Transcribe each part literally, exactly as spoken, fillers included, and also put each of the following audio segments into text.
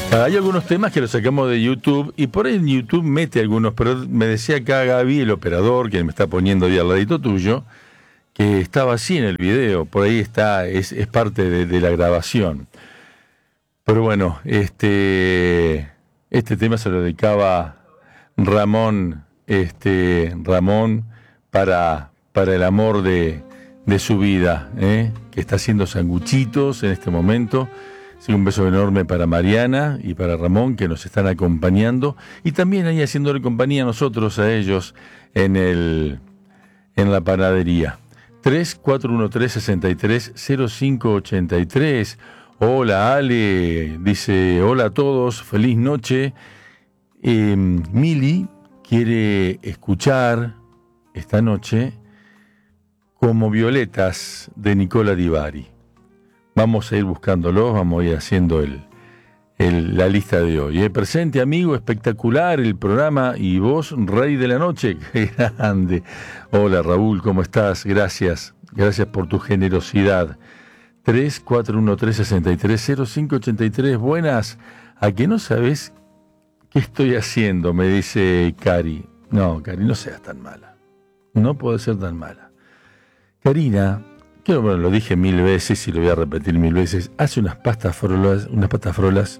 Hay algunos temas que los sacamos de YouTube y por ahí en YouTube mete algunos, pero me decía acá Gaby, el operador, que me está poniendo ahí al ladito tuyo, que estaba así en el video, por ahí está, es, es parte de, de la grabación. Pero bueno, este, este tema se lo dedicaba Ramón, este, Ramón para, para el amor de, de su vida, ¿eh? Que está haciendo sanguchitos en este momento. Sí, un beso enorme para Mariana y para Ramón, que nos están acompañando, y también ahí haciéndole compañía a nosotros, a ellos, en el en la panadería. tres cuatro uno tres, seis tres cero cinco ocho tres. Hola Ale, dice, hola a todos, feliz noche. Eh, Mili quiere escuchar esta noche Como Violetas de Nicola Di Bari. Vamos a ir buscándolos, vamos a ir haciendo el, el, la lista de hoy. ¿eh? Presente, amigo, espectacular el programa y vos, rey de la noche. ¡Qué grande! Hola, Raúl, ¿cómo estás? Gracias, gracias por tu generosidad. tres cuatro uno tres, seis tres cero cinco ocho tres. Buenas. ¿A que no sabes qué estoy haciendo? Me dice Cari. No, Cari, no seas tan mala. No puede ser tan mala. Karina... Yo, bueno, lo dije mil veces y lo voy a repetir mil veces. Hace unas pastas frolas, unas pastas frolas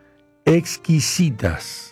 exquisitas.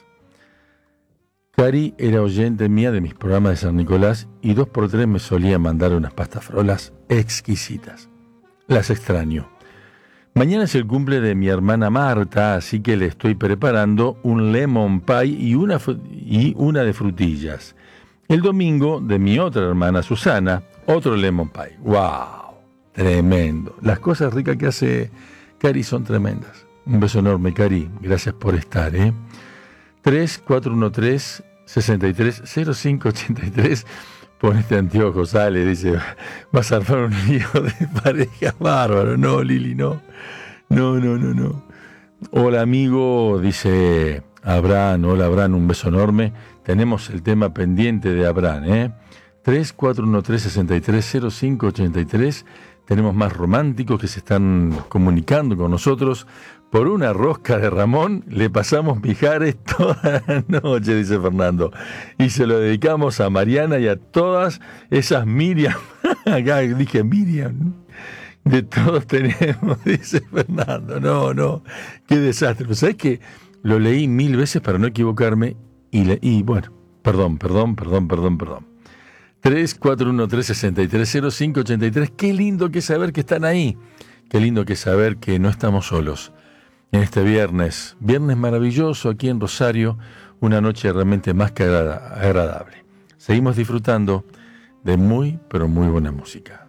Cari era oyente mía de mis programas de San Nicolás y dos por tres me solía mandar unas pastas frolas exquisitas. Las extraño. Mañana es el cumple de mi hermana Marta, así que le estoy preparando un lemon pie y una, y una de frutillas. El domingo de mi otra hermana Susana, otro lemon pie. ¡Wow! Tremendo. Las cosas ricas que hace Cari son tremendas. Un beso enorme, Cari. Gracias por estar, ¿eh? tres cuatro uno tres, seis tres cero cinco ocho tres. Pon este anteojo, sale, dice, vas a armar un lío de pareja bárbaro. No, Lili, no. No, no, no, no. Hola, amigo, dice Abraham. Hola, Abraham, un beso enorme. Tenemos el tema pendiente de Abraham, ¿eh? tres cuatro uno tres, seis tres cero cinco ocho tres. Tenemos más románticos que se están comunicando con nosotros. Por una rosca de Ramón le pasamos Mijares toda la noche, dice Fernando. Y se lo dedicamos a Mariana y a todas esas Miriam. Acá dije Miriam. De todos tenemos, dice Fernando. No, no, qué desastre. Pero ¿sabés qué? Lo leí mil veces para no equivocarme. Y, le, y bueno, perdón, perdón, perdón, perdón, perdón. tres cuatro uno tres, seis tres cero cinco ocho tres. Qué lindo que saber que están ahí. Qué lindo que saber que no estamos solos. En este viernes, viernes maravilloso aquí en Rosario, una noche realmente más que agradable. Seguimos disfrutando de muy, pero muy buena música.